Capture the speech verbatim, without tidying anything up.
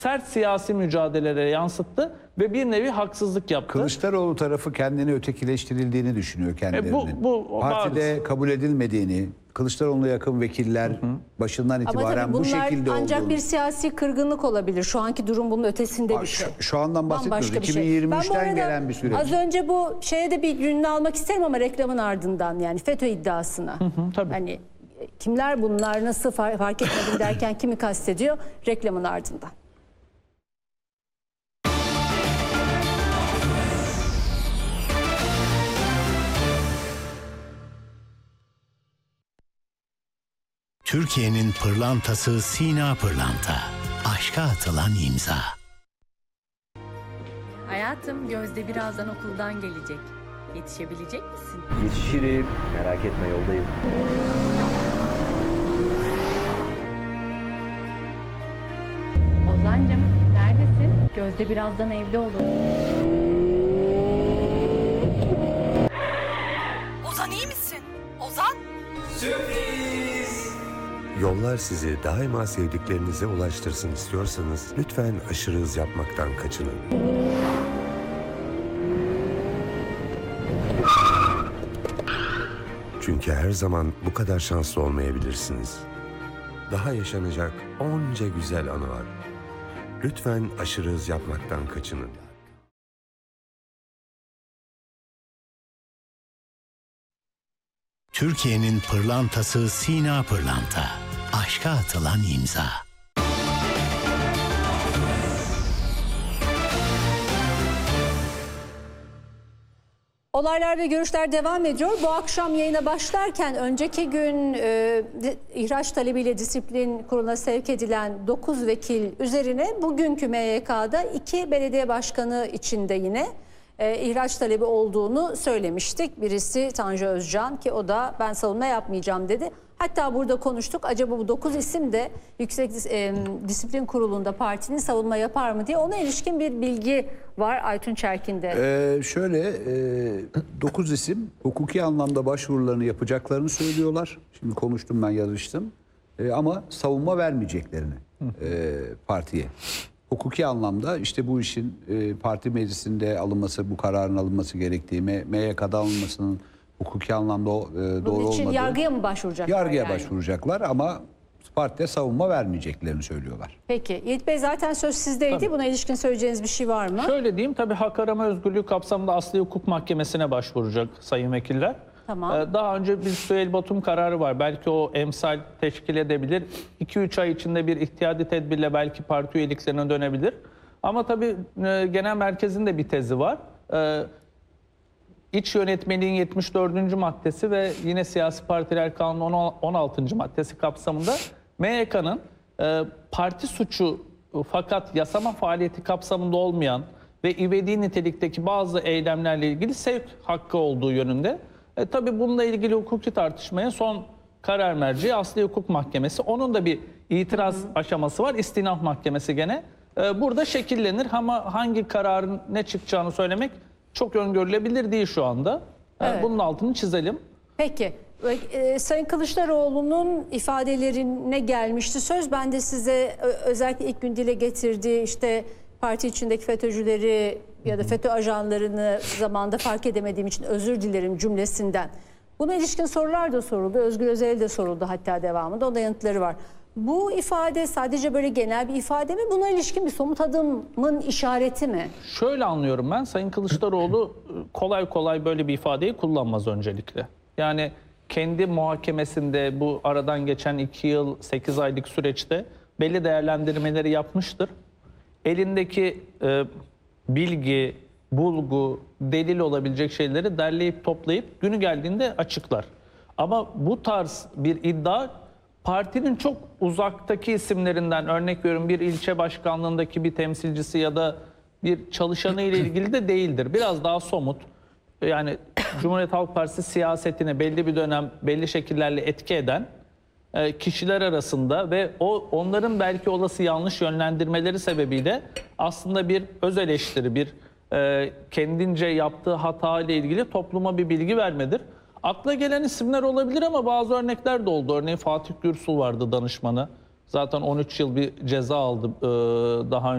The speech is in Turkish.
sert siyasi mücadelelere yansıttı ve bir nevi haksızlık yaptı. Kılıçdaroğlu tarafı kendini ötekileştirildiğini düşünüyor kendilerinin. E bu, bu, Partide bariz. kabul edilmediğini, Kılıçdaroğlu'na yakın vekiller hı hı. başından itibaren Ama bu şekilde ancak olduğunu. bir siyasi kırgınlık olabilir. Şu anki durum bunun ötesinde Aa, bir şey. Şu, şu andan bahsetmiyoruz. Bambaşka bir iki bin yirmi üçten şey. Ben bu arada gelen bir süreç. Az önce bu şeye de bir gününü almak isterim ama reklamın ardından, yani FETÖ iddiasına. Hı hı, tabii. Hani kimler bunlar, nasıl fark, fark etmedim derken kimi kastediyor? Reklamın ardından. Türkiye'nin pırlantası Sina Pırlanta. Aşka atılan imza. Hayatım, Gözde birazdan okuldan gelecek. Yetişebilecek misin? Yetişirim. Merak etme, yoldayım. Ozan'cığım, neredesin? Gözde birazdan evde olur. Ozan iyi misin? Ozan? Yollar sizi daima sevdiklerinize ulaştırsın istiyorsanız lütfen aşırı hız yapmaktan kaçının. Çünkü her zaman bu kadar şanslı olmayabilirsiniz. Daha yaşanacak onca güzel anı var. Lütfen aşırı hız yapmaktan kaçının. Türkiye'nin pırlantası Sina Pırlanta. Aşka atılan imza. Olaylar ve görüşler devam ediyor. Bu akşam yayına başlarken önceki gün e, ihraç talebiyle disiplin kuruluna sevk edilen dokuz vekil üzerine bugünkü M Y K'da iki belediye başkanı içinde yine e, ihraç talebi olduğunu söylemiştik. Birisi Tanju Özcan, ki o da ben savunma yapmayacağım dedi. Hatta burada konuştuk, acaba bu dokuz isim de Yüksek e, Disiplin Kurulu'nda partinin savunma yapar mı diye. Ona ilişkin bir bilgi var Aytun Çerkin'de. Ee, şöyle dokuz isim hukuki anlamda başvurularını yapacaklarını söylüyorlar. Şimdi konuştum, ben yazıştım. E, ama savunma vermeyeceklerini e, partiye. Hukuki anlamda işte bu işin e, parti meclisinde alınması, bu kararın alınması gerektiği, M Y K'da alınmasının hukuki anlamda e, doğru Bunun için olmadığı. yargıya mı başvuracaklar? Yargıya yani? başvuracaklar ama partide savunma vermeyeceklerini söylüyorlar. Peki. Yiğit Bey, zaten söz sizdeydi. Tabii. Buna ilişkin söyleyeceğiniz bir şey var mı? Şöyle diyeyim, tabii hak arama özgürlüğü kapsamında Asli Hukuk Mahkemesi'ne başvuracak sayın vekiller. Tamam. Ee, daha önce bir Süheyl Batum kararı var. Belki o emsal teşkil edebilir. iki üç ay içinde bir ihtiyadi tedbirle belki parti üyeliklerine dönebilir. Ama tabii e, genel merkezin de bir tezi var. E, İç yönetmeliğin yetmiş dördüncü maddesi ve yine Siyasi Partiler Kanunu on altıncı maddesi kapsamında M Y K'nın e, parti suçu fakat yasama faaliyeti kapsamında olmayan ve ivedi nitelikteki bazı eylemlerle ilgili sevk hakkı olduğu yönünde. E, tabii bununla ilgili hukuki tartışmaya son karar merci Asli Hukuk Mahkemesi. Onun da bir itiraz hı hı. aşaması var. İstinaf Mahkemesi gene. E, burada şekillenir ama hangi kararın ne çıkacağını söylemek çok öngörülebilir değil şu anda. Evet. Bunun altını çizelim. Peki. Ee, Sayın Kılıçdaroğlu'nun ifadelerine gelmişti söz. Ben de size özellikle ilk gün dile getirdiği işte parti içindeki FETÖ'cüleri ya da FETÖ ajanlarını zamanda fark edemediğim için özür dilerim cümlesinden. Buna ilişkin sorular da soruldu. Özgür Özel'e de soruldu hatta devamında. Onda yanıtları var. Bu ifade sadece böyle genel bir ifade mi? Buna ilişkin bir somut adımın işareti mi? Şöyle anlıyorum ben. Sayın Kılıçdaroğlu kolay kolay böyle bir ifadeyi kullanmaz öncelikle. Yani kendi muhakemesinde bu aradan geçen iki yıl sekiz aylık süreçte belli değerlendirmeleri yapmıştır. Elindeki e, bilgi, bulgu, delil olabilecek şeyleri derleyip toplayıp günü geldiğinde açıklar. Ama bu tarz bir iddia partinin çok uzaktaki isimlerinden, örnek veriyorum bir ilçe başkanlığındaki bir temsilcisi ya da bir çalışanı ile ilgili de değildir. Biraz daha somut. Yani Cumhuriyet Halk Partisi siyasetine belli bir dönem belli şekillerle etki eden kişiler arasında ve o onların belki olası yanlış yönlendirmeleri sebebiyle aslında bir öz eleştiri, bir kendince yaptığı hata ile ilgili topluma bir bilgi vermedir. Akla gelen isimler olabilir ama bazı örnekler de oldu. Örneğin Fatih Gürsul vardı, danışmanı. Zaten on üç yıl bir ceza aldı daha önce.